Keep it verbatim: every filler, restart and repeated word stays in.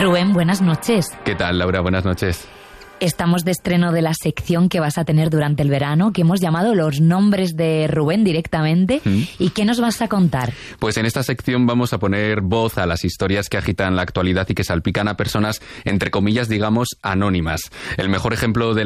Rubén, buenas noches. ¿Qué tal, Laura? Buenas noches. Estamos de estreno de la sección que vas a tener durante el verano, que hemos llamado Los Nombres de Rubén directamente. ¿Mm? ¿Y qué nos vas a contar? Pues en esta sección vamos a poner voz a las historias que agitan la actualidad y que salpican a personas, entre comillas, digamos, anónimas. El mejor ejemplo de